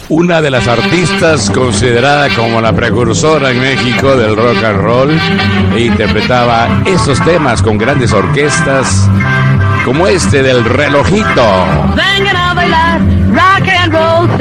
una de las artistas considerada como la precursora en México del rock and roll, e interpretaba esos temas con grandes orquestas como este del Relojito. Vengan a bailar rock and roll.